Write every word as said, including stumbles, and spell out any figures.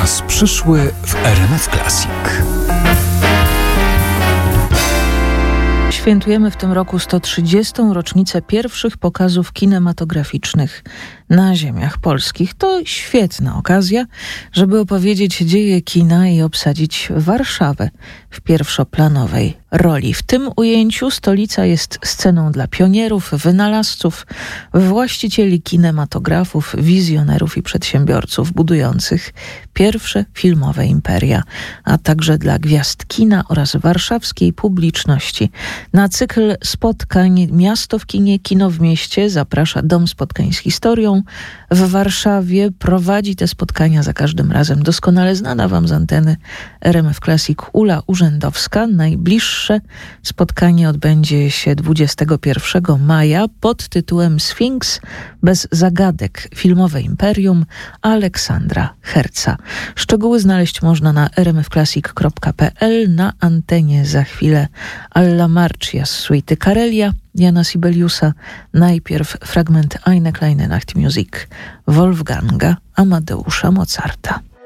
czas przyszły w R M F Classic. Świętujemy w tym roku sto trzydziestą rocznicę pierwszych pokazów kinematograficznych na ziemiach polskich. To świetna okazja, żeby opowiedzieć dzieje kina i obsadzić Warszawę w pierwszoplanowej roli. W tym ujęciu stolica jest sceną dla pionierów, wynalazców, właścicieli kinematografów, wizjonerów i przedsiębiorców budujących pierwsze filmowe imperia, a także dla gwiazd kina oraz warszawskiej publiczności. Na cykl spotkań Miasto w kinie, kino w mieście zaprasza Dom Spotkań z Historią w Warszawie. Prowadzi te spotkania za każdym razem doskonale znana wam z anteny R M F Classic Ula Urzędowska. Najbliższe spotkanie odbędzie się dwudziestego pierwszego maja pod tytułem Sfinks bez zagadek. Filmowe imperium Aleksandra Herca. Szczegóły znaleźć można na r m f classic kropka p l. Na antenie za chwilę Alla Marcia z suity Karelia Jana Sibeliusa. Najpierw fragment Eine kleine Nachtmusik Wolfganga Amadeusza Mozarta.